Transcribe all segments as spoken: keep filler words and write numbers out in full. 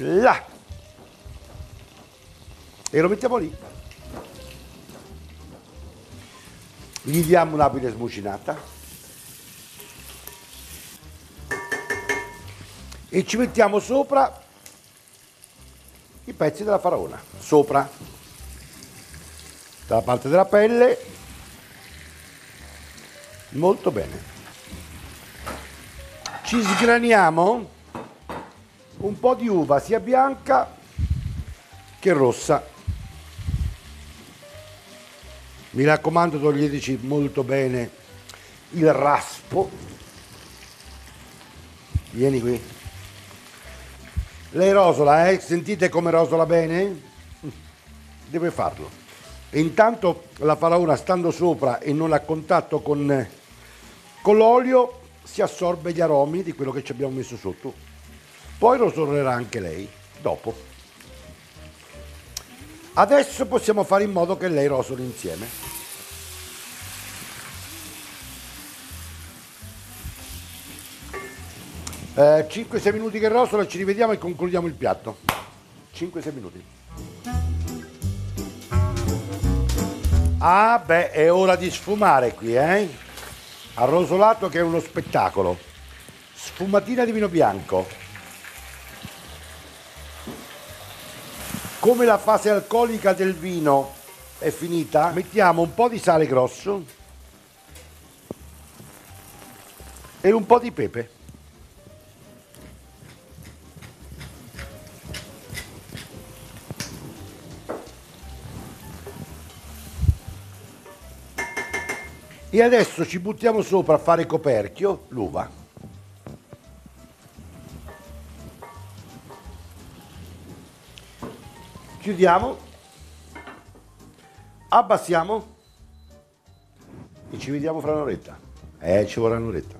là, e lo mettiamo lì. Gli diamo un'abile smucinata e ci mettiamo sopra i pezzi della faraona, sopra, dalla parte della pelle, molto bene. Ci sgraniamo un po' di uva sia bianca che rossa. Mi raccomando, toglieteci molto bene il raspo. Vieni qui. Lei rosola, eh? Sentite come rosola bene? Deve farlo. E intanto la faraona, stando sopra e non a contatto con, con l'olio, si assorbe gli aromi di quello che ci abbiamo messo sotto. Poi rosolerà anche lei, dopo. Adesso possiamo fare in modo che lei rosoli insieme. Eh, cinque sei minuti che rosola, ci rivediamo e concludiamo il piatto. cinque sei minuti. Ah beh, è ora di sfumare qui, eh? Arrosolato che è uno spettacolo. Sfumatina di vino bianco. Come la fase alcolica del vino è finita, mettiamo un po' di sale grosso e un po' di pepe. E adesso ci buttiamo sopra a fare coperchio l'uva. Chiudiamo, abbassiamo e ci vediamo fra un'oretta. Eh, ci vorrà un'oretta.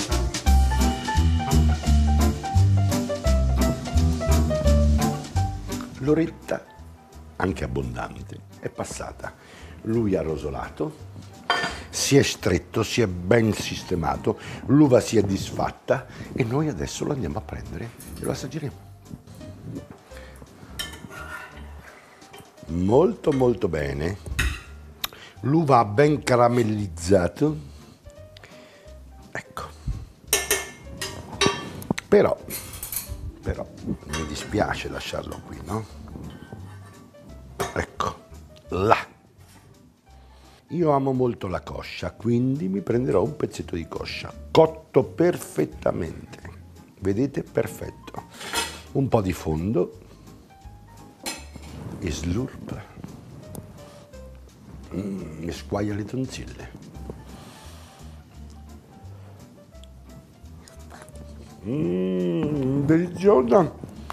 L'oretta, anche abbondante, è passata. Lui ha rosolato, si è stretto, si è ben sistemato, l'uva si è disfatta e noi adesso lo andiamo a prendere e lo assaggeremo. Molto molto bene, l'uva ha ben caramellizzato, ecco, però, però mi dispiace lasciarlo qui, no? Ecco, là, io amo molto la coscia, quindi mi prenderò un pezzetto di coscia, cotto perfettamente, vedete, perfetto, un po' di fondo, e slurp, mm, mi squaglia le tonsille. Mm, deliziosa.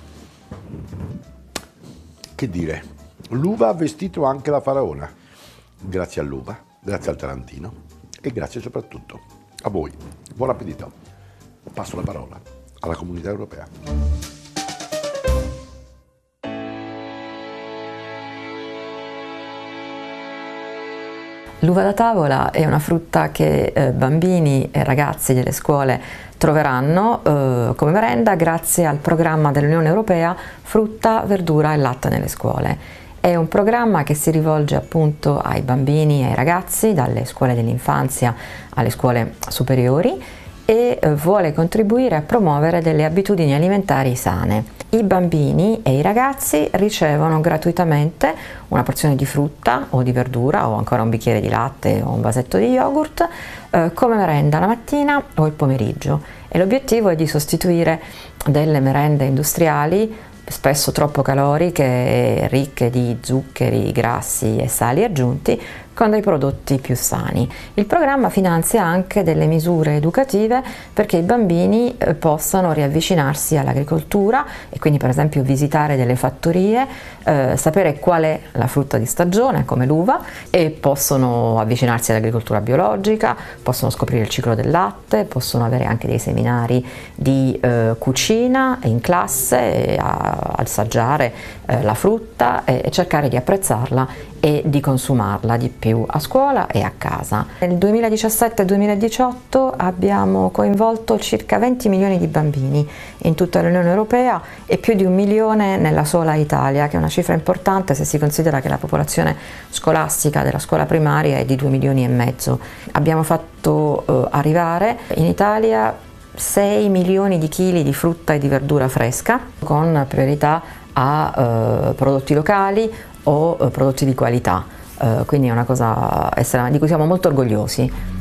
Che dire, l'uva ha vestito anche la faraona, grazie all'uva, grazie al Tarantino e grazie soprattutto a voi. Buon appetito. Passo la parola alla Comunità Europea. L'uva da tavola è una frutta che eh, bambini e ragazzi delle scuole troveranno eh, come merenda grazie al programma dell'Unione Europea Frutta, Verdura e Latte nelle scuole. È un programma che si rivolge appunto ai bambini e ai ragazzi dalle scuole dell'infanzia alle scuole superiori e eh, vuole contribuire a promuovere delle abitudini alimentari sane. I bambini e i ragazzi ricevono gratuitamente una porzione di frutta o di verdura o ancora un bicchiere di latte o un vasetto di yogurt eh, come merenda la mattina o il pomeriggio, e l'obiettivo è di sostituire delle merende industriali spesso troppo caloriche, ricche di zuccheri, grassi e sali aggiunti, con dei prodotti più sani. Il programma finanzia anche delle misure educative perché i bambini eh, possano riavvicinarsi all'agricoltura e quindi per esempio visitare delle fattorie, eh, sapere qual è la frutta di stagione come l'uva, e possono avvicinarsi all'agricoltura biologica, possono scoprire il ciclo del latte, possono avere anche dei seminari di eh, cucina in classe, a assaggiare eh, la frutta e, e cercare di apprezzarla e di consumarla di più a scuola e a casa. Nel duemiladiciassette duemiladiciotto abbiamo coinvolto circa venti milioni di bambini in tutta l'Unione Europea e più di un milione nella sola Italia, che è una cifra importante se si considera che la popolazione scolastica della scuola primaria è di due milioni e mezzo. Abbiamo fatto eh, arrivare in Italia sei milioni di chili di frutta e di verdura fresca, con priorità a eh, prodotti locali o eh, prodotti di qualità, eh, quindi è una cosa estrema, di cui siamo molto orgogliosi.